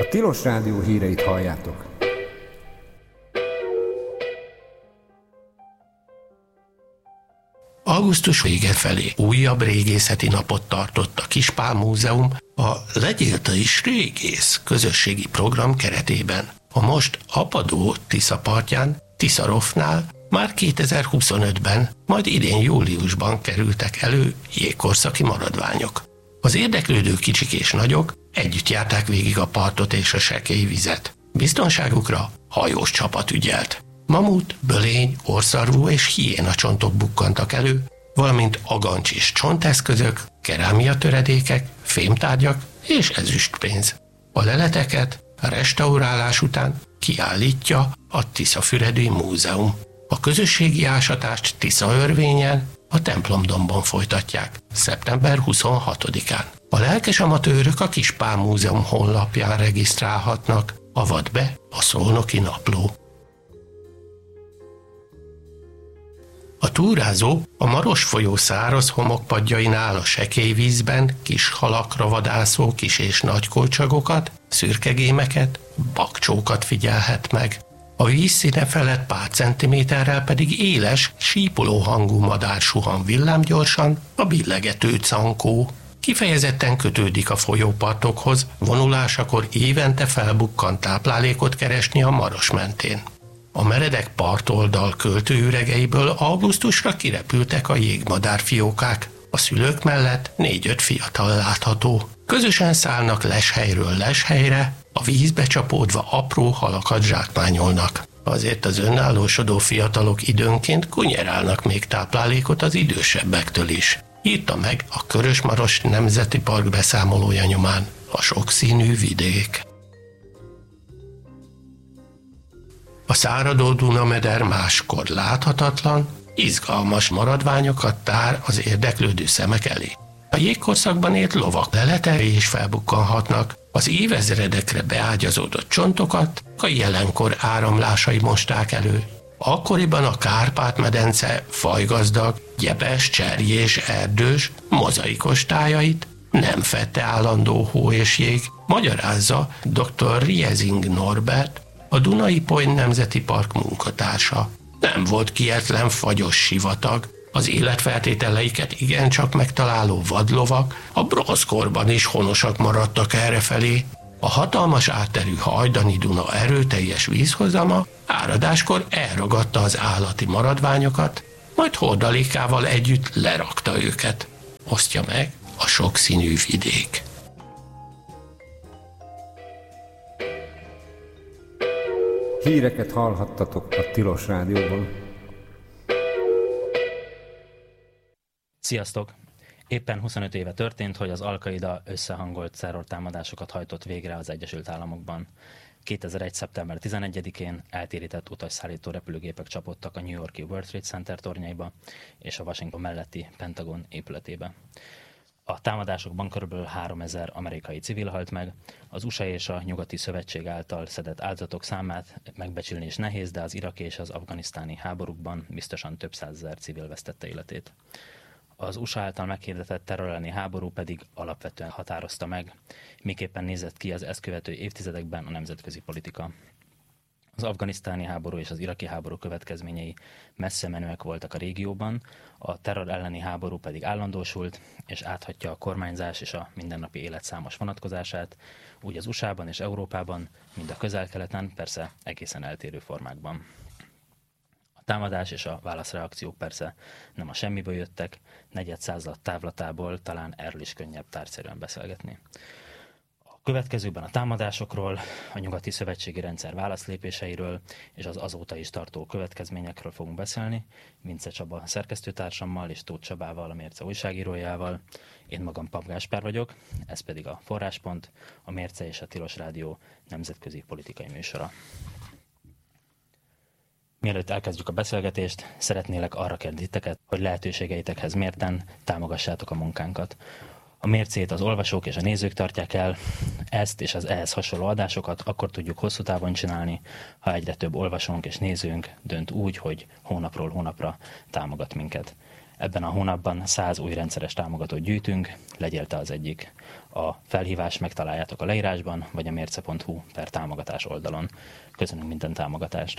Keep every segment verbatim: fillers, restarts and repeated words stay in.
A Tilos Rádió híreit halljátok. Augusztus vége felé újabb régészeti napot tartott a Kispál Múzeum a Legyél te is régész közösségi program keretében. A most apadó Tisza partján, Tiszarofnál már kétezer-huszonötben, majd idén júliusban kerültek elő jégkorszaki maradványok. Az érdeklődő kicsik és nagyok együtt járták végig a partot és a sekély vizet. Biztonságukra hajós csapat ügyelt. Mamut, bölény, orszarvú és hiéna csontok bukkantak elő, valamint agancs és csonteszközök, kerámia töredékek, fémtárgyak és ezüstpénz. A leleteket a restaurálás után kiállítja a Tiszafüredői Múzeum. A közösségi ásatást Tiszaörvényen, a templomdombon folytatják, szeptember huszonhatodikán. A lelkes amatőrök a Kispál Múzeum honlapján regisztrálhatnak, avat be a Szolnoki Napló. A túrázó a Maros folyó száraz homokpadjainál a sekély vízben kis halakra vadászó kis és nagy kolcsagokat, szürkegémeket, bakcsókat figyelhet meg. A vízszíne felett pár centiméterrel pedig éles, sípoló hangú madár suhan villámgyorsan, a billegető cankó. Kifejezetten kötődik a folyópartokhoz, vonulásakor évente felbukkant táplálékot keresni a Maros mentén. A meredek partoldal költőüregeiből augusztusra kirepültek a jégmadárfiókák. A szülők mellett négy-öt fiatal látható. Közösen szállnak leshelyről leshelyre, a vízbe csapódva apró halakat zsákmányolnak. Azért az önállósodó fiatalok időnként kunyerálnak még táplálékot az idősebbektől is. Írta meg a Körös-Maros Nemzeti Park beszámolója nyomán a sokszínű vidék. A száradó Dunameder máskor láthatatlan, izgalmas maradványokat tár az érdeklődő szemek elé. A jégkorszakban élt lovak leletei is felbukkanhatnak, az évezredekre beágyazódott csontokat a jelenkor áramlásai mosták elő. Akkoriban a Kárpát-medence fajgazdag, gyepes, cserjés, erdős, mozaikos tájait nem fedte állandó hó és jég, magyarázza dr. Riezing Norbert, a Dunai-Pony Nemzeti Park munkatársa. Nem volt kietlen fagyos sivatag, az életfeltételeiket igencsak megtaláló vadlovak a bronzkorban is honosak maradtak errefelé. A hatalmas átterű Hajdani Duna erőteljes vízhozama áradáskor elragadta az állati maradványokat, majd hordalékával együtt lerakta őket. Osztja meg a sokszínű vidék. Híreket hallhattatok a Tilos Rádióban. Sziasztok! Éppen huszonöt éve történt, hogy az Al-Qaida összehangolt terrortámadásokat hajtott végre az Egyesült Államokban. kétezer-egy. szeptember tizenegyedikén eltérített utasszállító repülőgépek csapódtak a New York-i World Trade Center tornyaiba és a Washington melletti Pentagon épületébe. A támadásokban körülbelül háromezer amerikai civil halt meg, az u es á és a Nyugati Szövetség által szedett áldozatok számát megbecsülni is nehéz, de az iraki és az afganisztáni háborúkban biztosan több százezer civil vesztette életét. Az u es á által meghirdetett terror elleni háború pedig alapvetően határozta meg, miképpen nézett ki az ezt követő évtizedekben a nemzetközi politika. Az afganisztáni háború és az iraki háború következményei messze menőek voltak a régióban, a terror elleni háború pedig állandósult, és áthatja a kormányzás és a mindennapi élet számos vonatkozását, úgy az u es á-ban és Európában, mint a Közel-Keleten, persze egészen eltérő formákban. A támadás és a válaszreakciók persze nem a semmiből jöttek, negyed század távlatából talán erről is könnyebb tárgyszerűen beszélgetni. A következőben a támadásokról, a nyugati szövetségi rendszer válaszlépéseiről és az azóta is tartó következményekről fogunk beszélni, Vince Csaba szerkesztőtársammal és Tóth Csabával, a Mérce újságírójával. Én magam Pap Gáspár vagyok, ez pedig a Forráspont, a Mérce és a Tilos Rádió nemzetközi politikai műsora. Mielőtt elkezdjük a beszélgetést, szeretnélek arra kérni titeket, hogy lehetőségeitekhez mérten támogassátok a munkánkat. A Mércét az olvasók és a nézők tartják el, ezt és az ehhez hasonló adásokat akkor tudjuk hosszú távon csinálni, ha egyre több olvasónk és nézőnk dönt úgy, hogy hónapról hónapra támogat minket. Ebben a hónapban száz új rendszeres támogatót gyűjtünk, legyél te az egyik. A felhívást megtaláljátok a leírásban, vagy a mérce pont hu per támogatás oldalon. Köszönünk minden támogatást!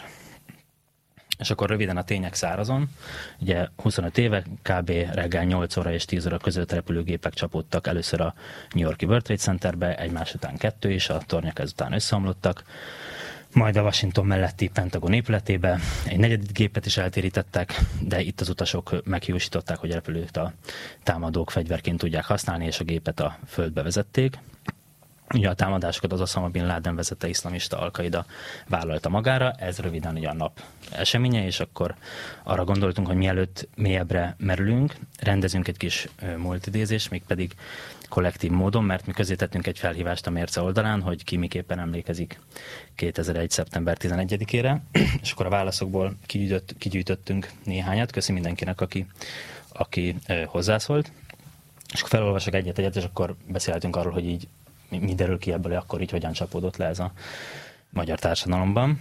És akkor röviden a tények szárazon. Ugye huszonöt éve kb. Reggel nyolc óra és tíz óra között repülőgépek csapódtak először a New York-i World Trade Centerbe, egymás után kettő is, a tornyak ezután összeomlottak. Majd a Washington melletti Pentagon épületébe egy negyedik gépet is eltérítettek, de itt az utasok meghiúsították, hogy a repülőt a támadók fegyverként tudják használni, és a gépet a földbe vezették. Ugye a támadásokat az Osama Bin Laden vezette iszlamista Al-Qaida vállalta magára, ez röviden ugye a nap eseménye, és akkor arra gondoltunk, hogy mielőtt mélyebbre merülünk, rendezünk egy kis múltidézést, mégpedig kollektív módon, mert mi közé tettünk egy felhívást a mérce oldalán, hogy ki miképpen emlékezik kétezer-egy. szeptember tizenegyedikére, és akkor a válaszokból kigyűjtött, kigyűjtöttünk néhányat, köszi mindenkinek, aki, aki hozzászólt, és akkor felolvasok egyet-egyet, és akkor beszéltünk arról, hogy így mi, mi derül ki ebből, akkor így hogyan csapódott le ez a magyar társadalomban.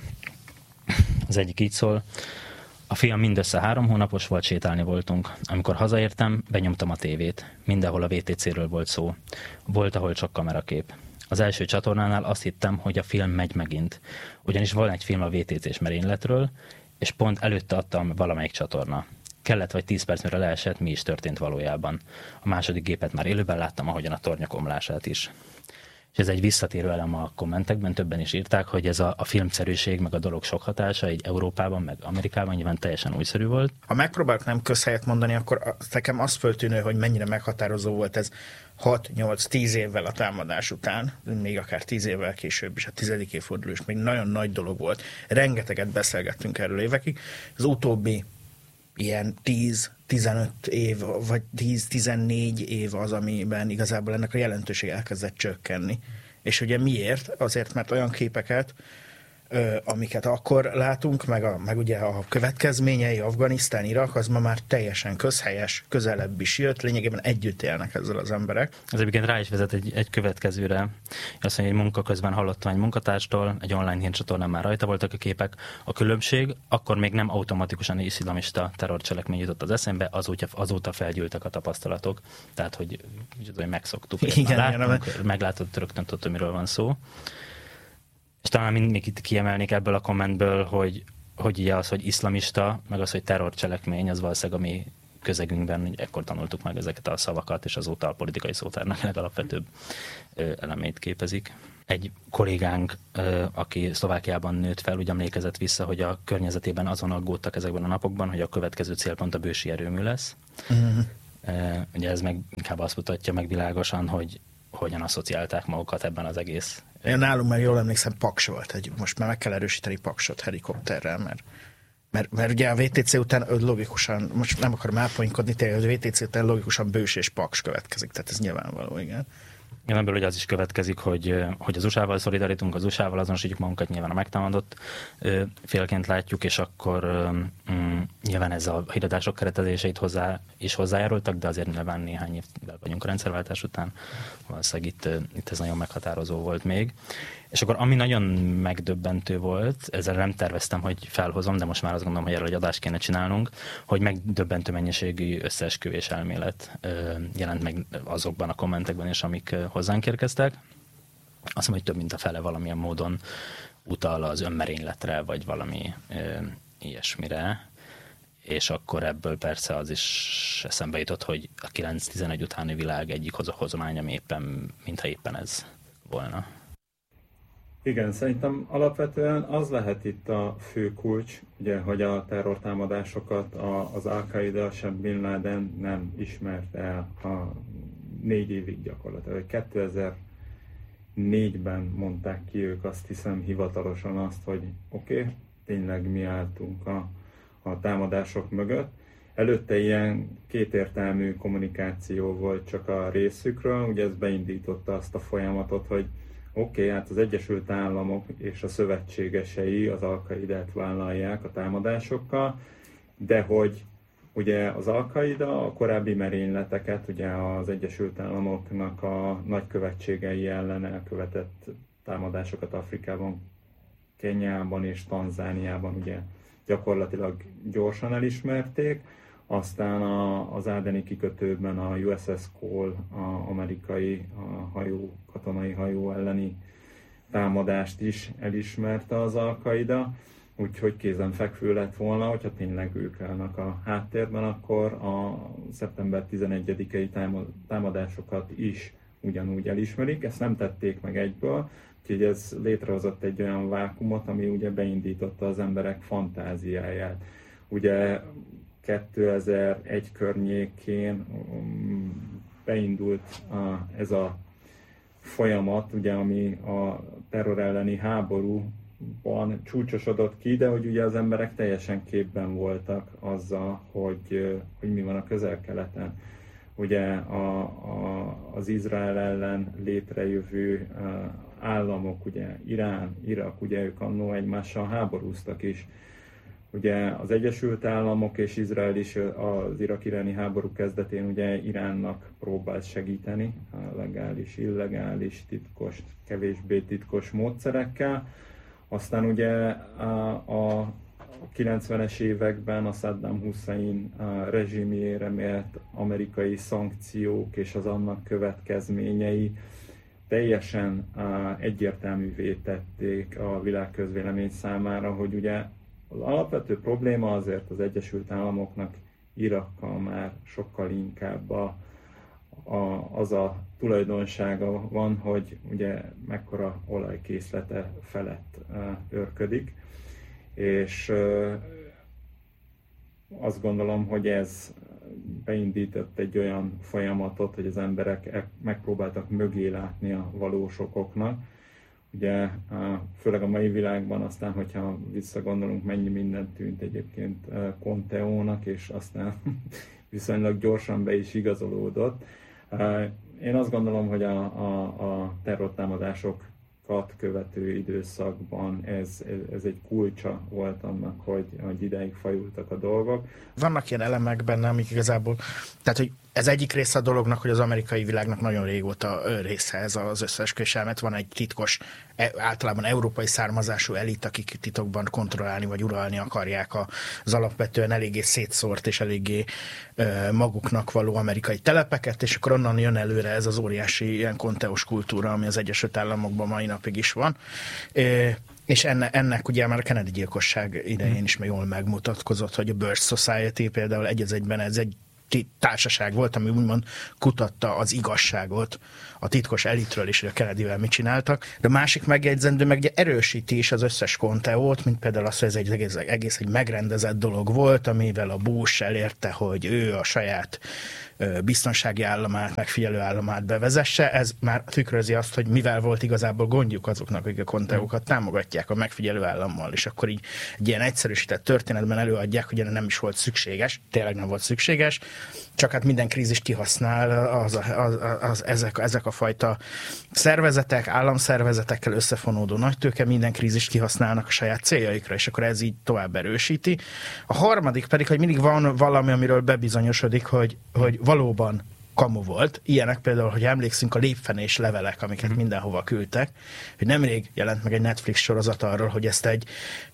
Az egyik így szól: a fiam mindössze három hónapos volt, sétálni voltunk. Amikor hazaértem, benyomtam a tévét. Mindenhol a vé té céről volt szó. Volt, ahol csak kamerakép. Az első csatornánál azt hittem, hogy a film megy megint. Ugyanis van egy film a vé té cés merényletről, és pont előtte adtam valamelyik csatorna. Kellett vagy tíz perc, mire leesett, mi is történt valójában. A második gépet már élőben láttam, ahogyan a tornyak omlását is. És ez egy visszatérő elem a kommentekben, többen is írták, hogy ez a, a filmszerűség, meg a dolog sok hatása, így Európában, meg Amerikában nyilván teljesen újszerű volt. Ha megpróbálok nem közhelyet mondani, akkor nekem az föltűnő, hogy mennyire meghatározó volt ez hat nyolc tíz évvel a támadás után, még akár tíz évvel később is, a tizedik évforduló is még nagyon nagy dolog volt. Rengeteget beszélgettünk erről évekig. Az utóbbi ilyen tíz-tizenöt év, vagy tíz-tizennégy év az, amiben igazából ennek a jelentőség elkezdett csökkenni. És ugye miért? Azért, mert olyan képeket, ö, amiket akkor látunk, meg, a, meg ugye a következményei, Afganisztán, Irak, az ma már teljesen közhelyes, közelebb is jött, lényegében együtt élnek ezzel az emberek. Ez egyébként rá is vezet egy, egy következőre. Azt mondja, hogy munka közben hallottam egy munkatárstól, egy online hírcsatornán már rajta voltak a képek. A különbség, akkor még nem automatikusan iszlamista terrorcselekmény jutott az eszembe, azóta, azóta felgyűltek a tapasztalatok. Tehát, hogy, hogy megszoktuk. Igen, láttunk, igen, meglátod, rögtön tudtam, miről van szó. És talán még itt kiemelnék ebből a kommentből, hogy, hogy ugye az, hogy iszlamista, meg az, hogy terrorcselekmény, az valószínűleg a mi közegünkben, ekkor tanultuk meg ezeket a szavakat, és azóta a politikai szótárnak legalapvetőbb elemét képezik. Egy kollégánk, aki Szlovákiában nőtt fel, úgy emlékezett vissza, hogy a környezetében azon aggódtak ezekben a napokban, hogy a következő célpont a bősi erőmű lesz. Uh-huh. Ugye ez meg inkább azt mutatja meg világosan, hogy hogyan asszociálták magukat ebben az egész. Én nálunk már jól emlékszem, Paks volt. Egy, most már meg kell erősíteni Paksot helikopterrel, mert, mert, mert ugye a vé té cé után logikusan, most nem akarom elponykodni, tényleg a vé té cé után logikusan Bős és Paks következik, tehát ez nyilvánvaló, igen. Igen, ebből ugye az is következik, hogy, hogy az u es á-val szolidarítunk, az u es á-val azonosítjuk magunkat, nyilván a megtámadott félként látjuk, és akkor mm, nyilván ez a híradások keretezéseit hozzá, is hozzájárultak, de azért nyilván néhány évvel vagyunk a rendszerváltás után, valószínűleg itt, itt ez nagyon meghatározó volt még. És akkor ami nagyon megdöbbentő volt, ezzel nem terveztem, hogy felhozom, de most már azt gondolom, hogy erről egy adást kéne csinálnunk, hogy megdöbbentő mennyiségű összeesküvés elmélet jelent meg azokban a kommentekben is, amik hozzánk érkeztek. Azt mondom, hogy több mint a fele valamilyen módon utal az önmerényletre, vagy valami ö, ilyesmire. És akkor ebből persze az is eszembe jutott, hogy a kilenc tizenegy utáni világ egyik hozománya, ami éppen, mintha éppen ez volna. Igen, szerintem alapvetően az lehet itt a fő kulcs, ugye, hogy a terrortámadásokat a, az Al-Qaida, sem Bin Laden nem ismert el a négy évig gyakorlatilag. kétezer-négyben mondták ki ők, azt hiszem hivatalosan azt, hogy oké, okay, tényleg mi álltunk a, a támadások mögött. Előtte ilyen kétértelmű kommunikáció volt csak a részükről, ugye ez beindította azt a folyamatot, hogy oké, okay, hát az Egyesült Államok és a szövetségesei az Al-Qaidát vállalják a támadásokkal, de hogy ugye az Al-Qaida a korábbi merényleteket, ugye az Egyesült Államoknak a nagykövetségei ellen elkövetett támadásokat Afrikában, Kenyában és Tanzániában ugye gyakorlatilag gyorsan elismerték. aztán a, az Ádeni kikötőben a U S S Cole, a amerikai a hajó, katonai hajó elleni támadást is elismerte az Al-Qaida, úgyhogy kézenfekvő lett volna, hogyha tényleg ők állnak a háttérben, akkor a szeptember tizenegyedikei támadásokat is ugyanúgy elismerik. Ezt nem tették meg egyből, úgyhogy ez létrehozott egy olyan vákumot, ami ugye beindította az emberek fantáziáját. Ugye kétezer-egy környékén beindult ez a folyamat, ugye, ami a terror elleni háborúban csúcsosodott ki, de hogy ugye az emberek teljesen képben voltak azzal, hogy, hogy mi van a Közel-Keleten. Ugye a, a, az Izrael ellen létrejövő államok, ugye Irán, Irak, ugye ők annó egymással háborúztak is. Ugye az Egyesült Államok és Izrael is az irak-iráni háború kezdetén ugye Iránnak próbált segíteni legális, illegális, titkos, kevésbé titkos módszerekkel. Aztán ugye a, a kilencvenes években a Saddam Hussein rezsimjére mért amerikai szankciók és az annak következményei teljesen egyértelművé tették a világközvélemény számára, hogy ugye az alapvető probléma azért az Egyesült Államoknak Irakkal már sokkal inkább a, a, az a tulajdonsága van, hogy ugye mekkora olajkészlete felett uh, őrködik, és uh, azt gondolom, hogy ez beindított egy olyan folyamatot, hogy az emberek megpróbáltak mögé látni a valós okoknak. Ugye főleg a mai világban aztán, hogyha visszagondolunk, mennyi mindent tűnt egyébként Conteónak, és aztán viszonylag gyorsan be is igazolódott. Én azt gondolom, hogy a, a, a terrortámadásokat követő időszakban ez, ez egy kulcsa volt annak, hogy, hogy ideig fajultak a dolgok. Vannak ilyen elemek benne, amik igazából, tehát hogy ez egyik része a dolognak, hogy az amerikai világnak nagyon régóta része ez az összeesküvés elmélet. Van egy titkos, általában európai származású elit, akik titokban kontrollálni vagy uralni akarják az alapvetően eléggé szétszórt és eléggé maguknak való amerikai telepeket, és akkor onnan jön előre ez az óriási ilyen konteós kultúra, ami az Egyesült Államokban mai napig is van. És ennek, ennek ugye már a Kennedy gyilkosság idején is jól megmutatkozott, hogy a Birch Society például egy az egyben ez egy társaság volt, ami úgymond kutatta az igazságot a titkos elitről is, hogy a Kennedyvel mit csináltak. De a másik megjegyzendő meg ugye erősíti is az összes Conteót, mint például az, hogy ez egy egész, egész egy megrendezett dolog volt, amivel a Bush elérte, hogy ő a saját biztonsági államát, megfigyelő államát bevezesse. Ez már tükrözi azt, hogy mivel volt igazából gondjuk azoknak, akik a Conteókat támogatják a megfigyelő állammal, és akkor így egy ilyen egyszerűsített történetben előadják, hogy nem is volt szükséges, tényleg nem volt szükséges, csak hát minden krízist kihasznál az, az, az, az, ezek, ezek a fajta szervezetek, államszervezetekkel összefonódó nagytőke, minden krízist kihasználnak a saját céljaikra, és akkor ez így tovább erősíti. A harmadik pedig, hogy mindig van valami, amiről bebizonyosodik, hogy, hogy valóban kamu volt. Ilyenek például, hogy emlékszünk a lépfenés levelek, amiket mm. mindenhova küldtek, hogy nemrég jelent meg egy Netflix sorozat arról, hogy ezt egy,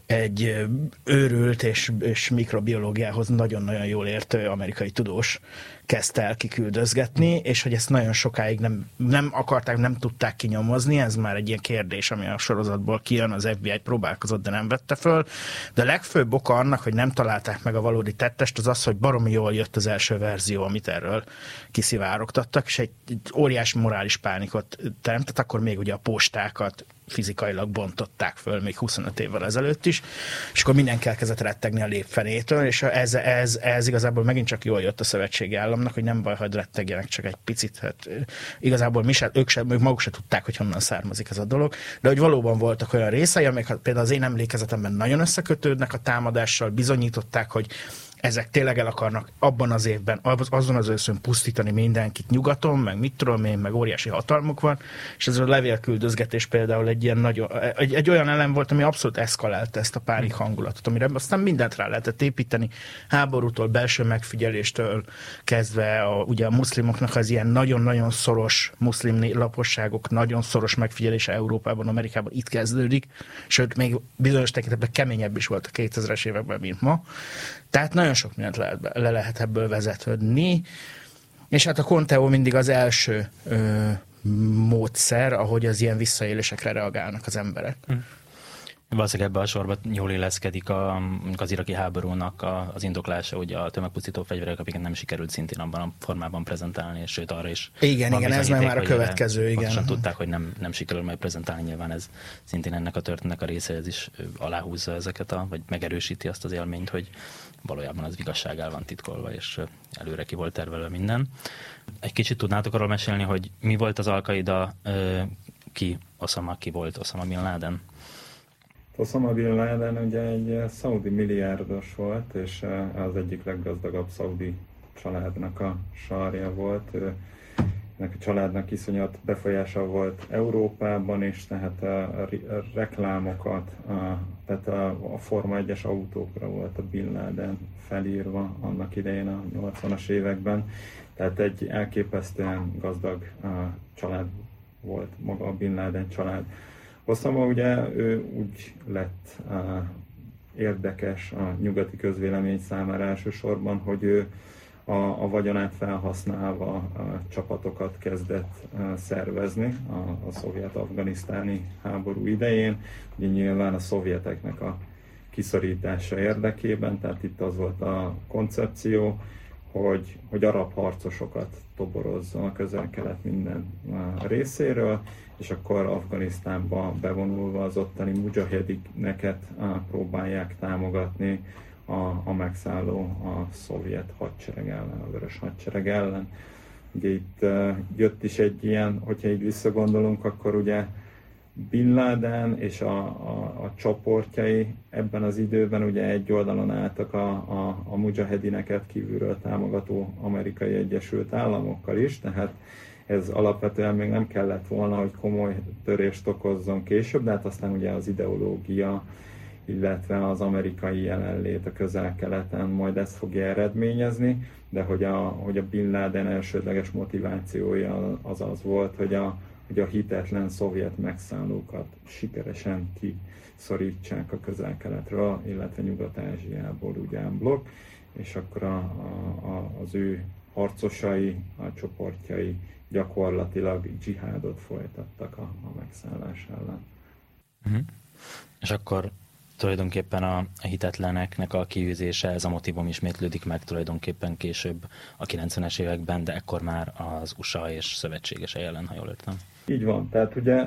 egy őrült és, és mikrobiológiához nagyon-nagyon jól értő amerikai tudós kezdte el kiküldözgetni, és hogy ezt nagyon sokáig nem, nem akarták, nem tudták kinyomozni, ez már egy ilyen kérdés, ami a sorozatból kijön, az F B I próbálkozott, de nem vette föl. De a legfőbb oka annak, hogy nem találták meg a valódi tettest, az az, hogy baromi jól jött az első verzió, amit erről kiszivárogtattak, és egy, egy óriási morális pánikot teremtett, akkor még ugye a postákat fizikailag bontották föl még huszonöt évvel ezelőtt is, és akkor mindenki elkezdett rettegni a lépfenétől, és ez, ez, ez igazából megint csak jól jött a szövetségi államnak, hogy nem baj, hogy rettegjenek csak egy picit. Hát, igazából mi se, ők, se, ők maguk se tudták, hogy honnan származik ez a dolog, de hogy valóban voltak olyan részei, amik például az én emlékezetemben nagyon összekötődnek a támadással, bizonyították, hogy ezek tényleg el akarnak abban az évben, azon az őszön pusztítani mindenkit nyugaton, meg mit tudom én, meg óriási hatalmuk van, és ez a levélküldözgetés például egy ilyen nagyon, egy, egy olyan elem volt, ami abszolút eszkalálta ezt a pánik hangulatot, amire aztán mindent rá lehetett építeni, háborútól, belső megfigyeléstől kezdve, a, ugye a muszlimoknak az ilyen nagyon-nagyon szoros muszlim laposságok, nagyon szoros megfigyelése Európában, Amerikában itt kezdődik, sőt, még bizonyos tekintetben keményebb is volt a kétezres években, mint ma. Tehát nagyon nagyon sok mindent lehet, le lehet ebből vezetni, és hát a Conteo mindig az első ö, módszer, ahogy az ilyen visszaélésekre reagálnak az emberek. Hm. Valószínűleg ebben a sorban jól illeszkedik a, az iraki háborúnak a, az indoklása, ugye a tömegpusztító fegyverek, amiket nem sikerült szintén abban a formában prezentálni, és sőt arra is. Igen, igen, ez már a következő, igen. Pontosan tudták, hogy nem, nem sikerül majd prezentálni, nyilván ez szintén ennek a történetnek a része, ez is aláhúzza ezeket, a, vagy megerősíti azt az élményt, hogy valójában az igazság el van titkolva, és előre ki volt tervelve minden. Egy kicsit tudnátok arról mesélni, hogy mi volt az Al-Qaida, ki Osama, ki volt Osama Bin Laden? Osama Bin Laden ugye egy szaudi milliárdos volt, és az egyik leggazdagabb szaudi családnak a sarja volt. Ennek a családnak iszonyat befolyása volt Európában is, tehát a reklámokat, a, tehát a, a Forma egyes autókra volt a Bin Laden felírva annak idején a nyolcvanas években. Tehát egy elképesztően gazdag család volt maga a Bin Laden család. Osama ugye ő úgy lett uh, érdekes a nyugati közvélemény számára elsősorban, hogy ő a, a vagyonát felhasználva uh, csapatokat kezdett uh, szervezni a, a szovjet-afganisztáni háború idején. Ugye nyilván a szovjeteknek a kiszorítása érdekében, tehát itt az volt a koncepció, hogy, hogy arab harcosokat toborozzon a Közel-Kelet minden uh, részéről, és akkor Afganisztánba bevonulva az ottani mujahedineket próbálják támogatni a, a megszálló a szovjet hadsereg ellen, a vörös hadsereg ellen. Ugye itt uh, jött is egy ilyen, hogyha így visszagondolunk, akkor ugye Bin Laden és a, a, a csoportjai ebben az időben ugye egy oldalon álltak a, a, a mujahedineket kívülről támogató Amerikai Egyesült Államokkal is, tehát ez alapvetően még nem kellett volna, hogy komoly törést okozzon később, de hát aztán ugye az ideológia, illetve az amerikai jelenlét a Közel-Keleten majd ezt fogja eredményezni, de hogy a, hogy a Bin Laden elsődleges motivációja az az volt, hogy a, hogy a hitetlen szovjet megszállókat sikeresen kiszorítsák a Közel-Keletről, illetve Nyugat-Ázsiából úgy ámblok, és akkor a, a, az ő harcosai, a csoportjai gyakorlatilag dzsihádot folytattak a, a megszállás ellen. Uh-huh. És akkor tulajdonképpen a, a hitetleneknek a kiűzése, ez a motivum ismétlődik meg tulajdonképpen később a kilencvenes években, de ekkor már az u es á és szövetségesei ellen, ha jól értem. Így van, tehát ugye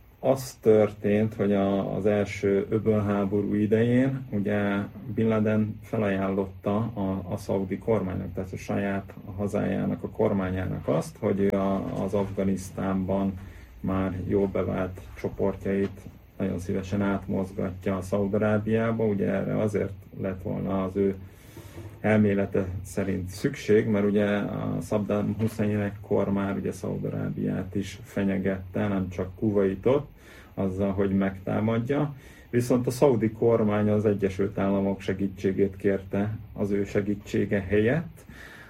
az történt, hogy a, az első öbölháború idején ugye Bin Laden felajánlotta a, a szaudi kormánynak, tehát a saját hazájának, a kormányának azt, hogy a, az Afganisztánban már jól bevált csoportjait nagyon szívesen átmozgatja a Szaúd-Arábiába. Ugye erre azért lett volna az ő elmélete szerint szükség, mert ugye a Saddam Hussein ekkor már ugye Szaúd-Arábiát is fenyegette, nem csak Kuvaitot, azzal, hogy megtámadja. Viszont a szaudi kormány az Egyesült Államok segítségét kérte az ő segítsége helyett,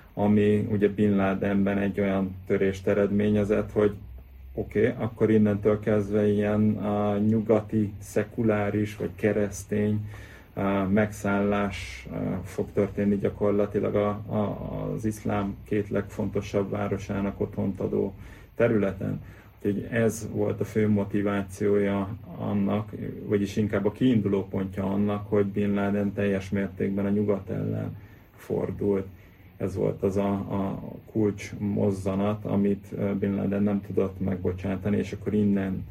ami ugye Bin Ladenben egy olyan törést eredményezett, hogy oké, okay, akkor innentől kezdve ilyen a nyugati, szekuláris vagy keresztény a megszállás fog történni gyakorlatilag a, a, az iszlám két legfontosabb városának otthont adó területen. Úgyhogy ez volt a fő motivációja annak, vagyis inkább a kiinduló pontja annak, hogy Bin Laden teljes mértékben a nyugat ellen fordult. Ez volt az a, a kulcs mozzanat, amit Bin Laden nem tudott megbocsátani, és akkor innen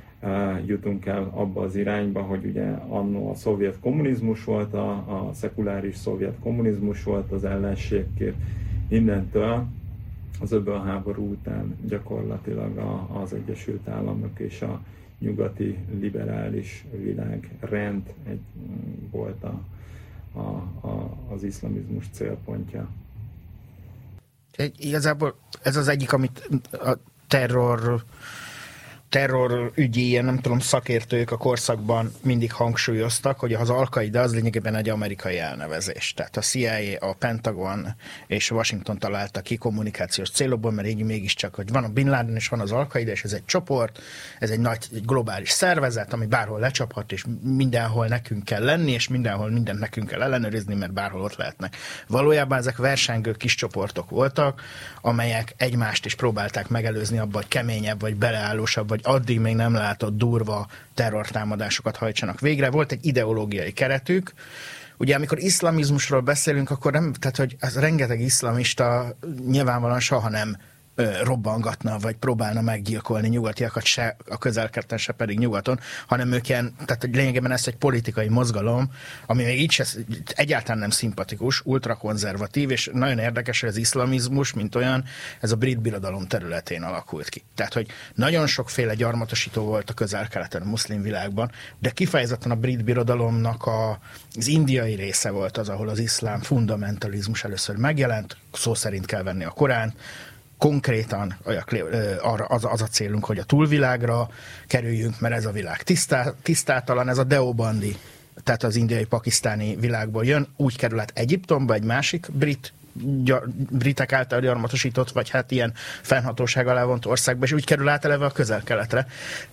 uh, jutunk el abba az irányba, hogy ugye annó a szovjet kommunizmus volt, a, a szekuláris szovjet kommunizmus volt az ellenségkép. Innentől az öbölháború után gyakorlatilag a, az Egyesült Államok és a nyugati liberális világrend egy, volt a, a, a, az iszlamizmus célpontja. Igazából ez az egyik, amit a terror terrorügyi, ilyen nem tudom, szakértők a korszakban mindig hangsúlyoztak, hogy az Al-Qaida az lényegében egy amerikai elnevezés. Tehát a C I A, a Pentagon és Washington találta ki kommunikációs célokból, mert így mégiscsak, hogy van a Bin Laden és van az Al-Qaida, és ez egy csoport, ez egy nagy egy globális szervezet, ami bárhol lecsaphat, és mindenhol nekünk kell lenni, és mindenhol mindent nekünk kell ellenőrizni, mert bárhol ott lehetnek. Valójában ezek versengő kis csoportok voltak, amelyek egymást is próbálták megelőzni abba, hogy keményebb, vagy beleállósabb, vagy addig még nem látott durva terrortámadásokat hajtsanak végre. Volt egy ideológiai keretük. Ugye amikor iszlamizmusról beszélünk, akkor nem, tehát hogy az rengeteg iszlamista nyilvánvalóan soha nem robbangatna, vagy próbálna meggyilkolni nyugatiakat se a Közel-Keleten, se pedig nyugaton, hanem ők ilyen, tehát hogy lényegében ez egy politikai mozgalom, ami még így se, egyáltalán nem szimpatikus, ultrakonzervatív, és nagyon érdekes, hogy az iszlamizmus, mint olyan, ez a brit birodalom területén alakult ki. Tehát, hogy nagyon sokféle gyarmatosító volt a Közel-Keleten, a muszlim világban, de kifejezetten a brit birodalomnak a, az indiai része volt az, ahol az iszlám fundamentalizmus először megjelent, szó szerint kell venni a Koránt, konkrétan arra az, az a célunk, hogy a túlvilágra kerüljünk, mert ez a világ tisztá, tisztátalan, ez a Deobandi, tehát az indiai-pakisztáni világból jön, úgy kerül át Egyiptomba, egy másik brit, gyar, britek által gyarmatosított, vagy hát ilyen fennhatóság alá vont országba, és úgy kerül át eleve a Közel-Keletre.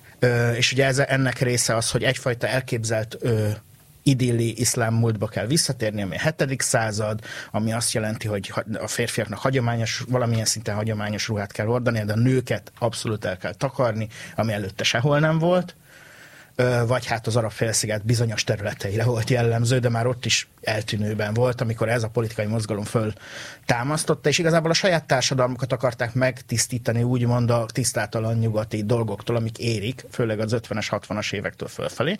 És ugye ez, ennek része az, hogy egyfajta elképzelt idilli iszlám múltba kell visszatérni, ami a hetedik század, ami azt jelenti, hogy a férfiaknak hagyományos, valamilyen szinten hagyományos ruhát kell hordani, de a nőket abszolút el kell takarni, ami előtte sehol nem volt, vagy hát az Arab-félsziget bizonyos területeire volt jellemző, de már ott is eltűnőben volt, amikor ez a politikai mozgalom föl támasztotta, és igazából a saját társadalmukat akarták megtisztítani, úgymond a tisztátalan nyugati dolgoktól, amik érik, főleg az ötvenes, hatvanas évektől fölfelé.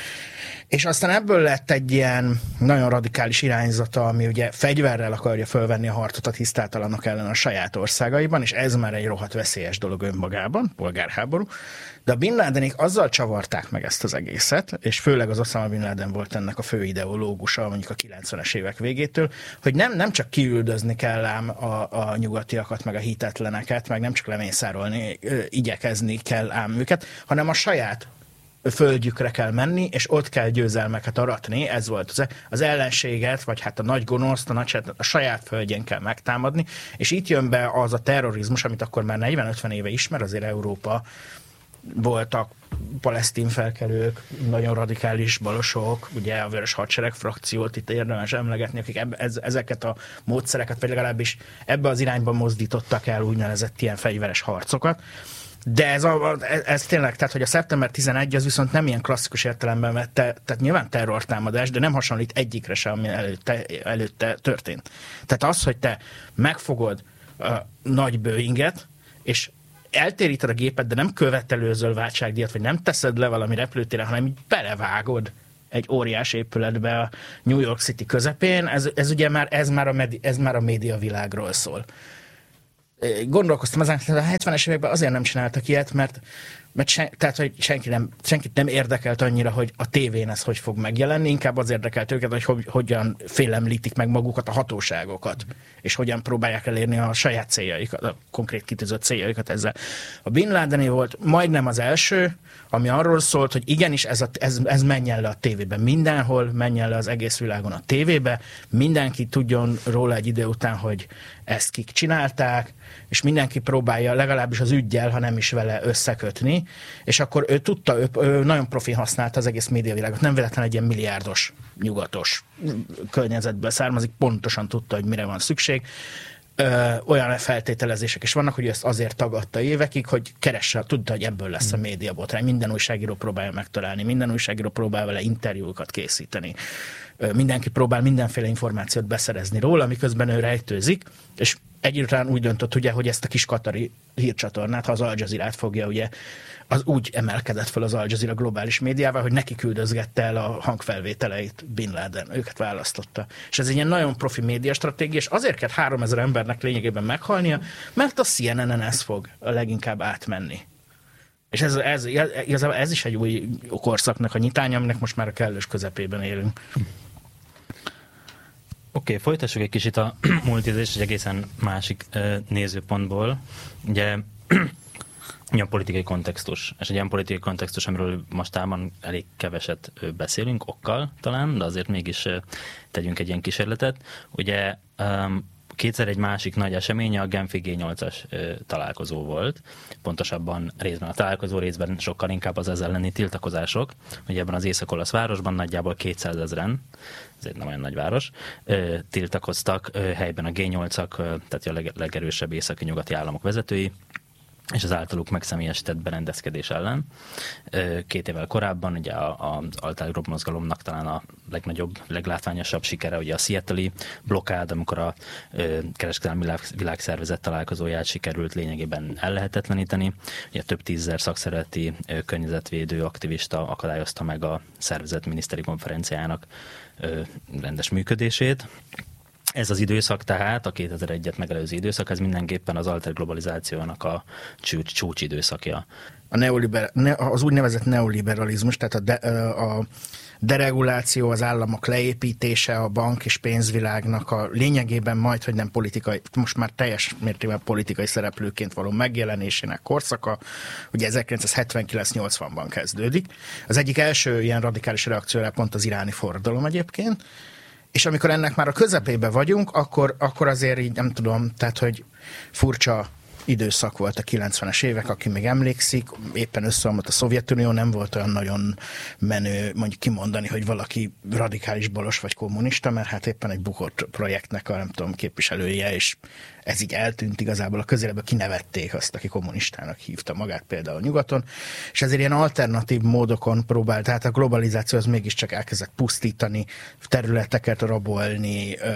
És aztán ebből lett egy ilyen nagyon radikális irányzata, ami ugye fegyverrel akarja fölvenni a harcot a tisztátalanok ellen a saját országaiban, és ez már egy rohadt veszélyes dolog önmagában, polgárháború. De a Bin Ladenék azzal csavarták meg ezt az egészet, és főleg az Osama Bin Laden volt ennek a fő ideológusa, mondjuk a kilencvenes évek végétől, hogy nem, nem csak kiüldözni kell ám a, a nyugatiakat, meg a hitetleneket, meg nem csak lemészárolni, igyekezni kell ám őket, hanem a saját földjükre kell menni, és ott kell győzelmeket aratni, ez volt az, az ellenséget, vagy hát a nagy gonoszt, a, nagy, a saját földjén kell megtámadni, és itt jön be az a terrorizmus, amit akkor már negyven-ötven éve ismer, azért Európa, voltak palesztin felkelők, nagyon radikális balosok, ugye a Vörös Hadsereg frakciót itt érdemes emlegetni, akik ebbe, ez, ezeket a módszereket, vagy legalábbis ebbe az irányba mozdítottak el úgynevezett ilyen fegyveres harcokat. De ez, a, ez, ez tényleg, tehát hogy a szeptember tizenegy az viszont nem ilyen klasszikus értelemben vette, tehát nyilván terrortámadás, de nem hasonlít egyikre sem, ami előtte, előtte történt. Tehát az, hogy te megfogod a nagy Boeinget, és eltéríted a gépet, de nem követelőzöl váltságdíjat, vagy nem teszed le valami repülőtéren, hanem így belevágod egy óriás épületbe a New York City közepén, ez, ez ugye már, ez már, a, medi, ez már a médiavilágról szól. Gondolkoztam ezen, hogy a hetvenes években azért nem csináltak ilyet, mert, mert sen, tehát, hogy senki nem, senkit nem érdekelt annyira, hogy a tévén ez hogy fog megjelenni, inkább az érdekelt őket, hogy, hogy hogyan félemlítik meg magukat a hatóságokat, és hogyan próbálják elérni a saját céljaikat, a konkrét kitűzött céljaikat ezzel. A Bin Ladené volt majdnem az első, ami arról szólt, hogy igenis ez, a, ez, ez menjen le a tévében mindenhol, menjen le az egész világon a tévébe, mindenki tudjon róla egy idő után, hogy ezt kik csinálták, és mindenki próbálja legalábbis az üggyel, ha nem is vele összekötni, és akkor ő tudta, ő, ő nagyon profi használta az egész médiavilágot, nem véletlen egy ilyen milliárdos, nyugatos környezetből származik, pontosan tudta, hogy mire van szükség. Ö, olyan feltételezések is vannak, hogy ezt azért tagadta évekig, hogy keresse, tudta, hogy ebből lesz a médiabotrány. Minden újságíró próbálja megtalálni, minden újságíró próbál vele interjúkat készíteni. Ö, mindenki próbál mindenféle információt beszerezni róla, miközben ő rejtőzik, és egyáltalán úgy döntött, ugye, hogy ezt a kis katari hírcsatornát, ha az Al Jazeerát fogja, ugye, az úgy emelkedett fel az Al Jazeera globális médiával, hogy neki küldözgette el a hangfelvételeit Bin Laden, őket választotta. És ez egy ilyen nagyon profi médiastratégia, és azért kell háromezer embernek lényegében meghalnia, mert a C N N-en ez fog a leginkább átmenni. És ez, ez, ez, ez is egy új korszaknak a nyitánya, aminek most már a kellős közepében élünk. Oké, okay, folytassuk egy kicsit a multizést egy egészen másik uh, nézőpontból. Ugye Ilyen politikai kontextus. És egy ilyen politikai kontextus, amiről mostában elég keveset beszélünk, okkal talán, de azért mégis tegyünk egy ilyen kísérletet. Ugye kétszer egy másik nagy eseménye a Genfi gé nyolcas találkozó volt. Pontosabban részben a találkozó, részben sokkal inkább az ezzel elleni tiltakozások. Ugye ebben az észak-olasz városban nagyjából kétszázezren, ez egy nem olyan nagy város, tiltakoztak helyben a gé nyolcak, tehát a leg- legerősebb északi nyugati államok vezetői, és az általuk megszemélyesített berendezkedés ellen. Két évvel korábban ugye az Alter Group mozgalomnak talán a legnagyobb, leglátványosabb sikere ugye a Seattle-i blokkád, amikor a kereskedelmi világ, világszervezet találkozóját sikerült lényegében ellehetetleníteni. Ugye több tízezer szakszervezeti környezetvédő aktivista akadályozta meg a szervezet miniszteri konferenciának rendes működését. Ez az időszak tehát, a kétezer-egyet megelőző időszak, ez mindenképpen az alter globalizációnak a csúcs, csúcs időszakja. A neoliber, ne, az úgynevezett neoliberalizmus, tehát a, de, a dereguláció, az államok leépítése, a bank és pénzvilágnak a lényegében majd, hogy nem politikai, most már teljes mértékben politikai szereplőként való megjelenésének korszaka, ugye ezerkilencszázhetvenkilenc nyolcvanban kezdődik. Az egyik első ilyen radikális reakcióra pont az iráni forradalom egyébként, és amikor ennek már a közepébe vagyunk, akkor, akkor azért így nem tudom, tehát hogy furcsa időszak volt a kilencvenes évek, aki még emlékszik, éppen összeomlott a Szovjetunió, nem volt olyan nagyon menő mondjuk kimondani, hogy valaki radikális balos vagy kommunista, mert hát éppen egy bukott projektnek a nem tudom képviselője, és ez így eltűnt igazából a közéletben, kinevették azt, aki kommunistának hívta magát például nyugaton, és ezért ilyen alternatív módokon próbált, tehát a globalizáció az mégiscsak elkezdett pusztítani, területeket rabolni, ö,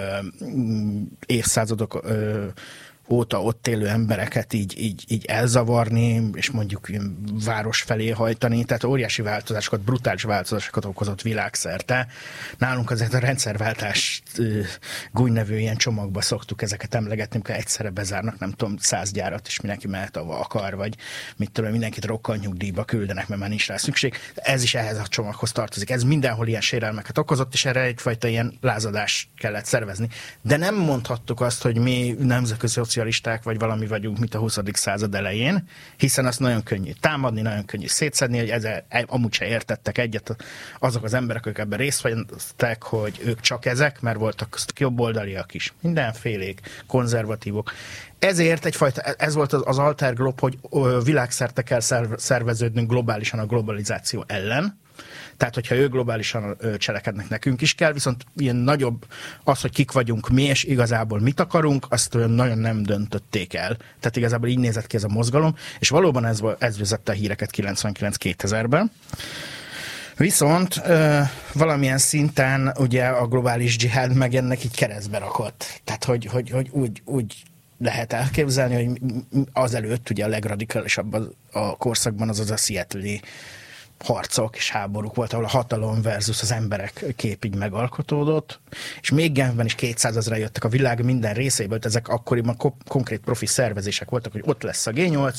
évszázadok ö, óta ott élő embereket így, így, így elzavarni, és mondjuk város felé hajtani, tehát óriási változásokat, brutális változásokat okozott világszerte. Nálunk azért a rendszerváltás gúny nevű ilyen csomagba szoktuk ezeket emlegetni, amikor egyszerre bezárnak, nem tudom, száz gyárat, és mindenki mehet, ahova akar, vagy mit tudom, mindenkit rokkal nyugdíjba küldenek, mert már nincs rá szükség. Ez is ehhez a csomaghoz tartozik. Ez mindenhol ilyen sérelmeket okozott, és erre egyfajta ilyen lázadást kellett szervezni. De nem mondhattuk azt, hogy mi nemzetközi szocialisták vagy valami vagyunk, mint a huszadik század elején, hiszen azt nagyon könnyű támadni, nagyon könnyű szétszedni, hogy ezzel amúgy se értettek egyet azok az emberek, akik ebben részt vettek, hogy ők csak ezek, mert voltak jobboldaliak is, mindenfélék, konzervatívok. Ezért egyfajta, ez volt az, az Alter Glob, hogy világszerte kell szerveződnünk globálisan a globalizáció ellen. Tehát, hogyha ők globálisan cselekednek, nekünk is kell, viszont ilyen nagyobb az, hogy kik vagyunk mi, és igazából mit akarunk, azt olyan nagyon nem döntötték el. Tehát igazából így nézett ki ez a mozgalom, és valóban ez, ez vezette a híreket kilencvenkilenc kétezerben. Viszont ö, valamilyen szinten ugye a globális dzsihád meg ennek így keresztbe rakott. Tehát, hogy, hogy, hogy úgy, úgy lehet elképzelni, hogy azelőtt ugye a legradikálisabb a korszakban az az a Seattle-i harcok és háborúk volt, ahol a hatalom versus az emberek kép így megalkotódott, és még Genfben is kétszázezren jöttek a világ minden részéből, ezek akkoriban ko- konkrét profi szervezések voltak, hogy ott lesz a gé nyolc,